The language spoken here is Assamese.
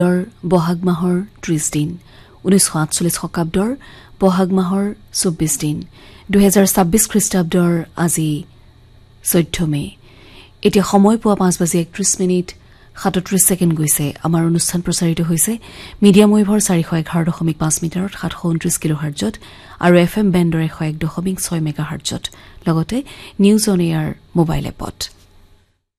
বহাগ মাহৰ 30 দিন 1948 শকাব্দৰ বহাগ মাহৰ 24 দিন 2026 খ্ৰীষ্টাব্দৰ আজি 14 মে এতিয়া সময় পোৱা 5:31 37 ছেকেণ্ড গৈছে আমাৰ অনুষ্ঠান প্ৰচাৰিত হৈছে মিডিয়াম ৱেভৰ 411.5 মিটাৰত 729 কিলোহাৰ্টজত আৰু এফএম বেণ্ডৰ 101.6 মেগাহাৰ্টজত লগতে নিউজ অন এয়াৰ মোবাইল এপত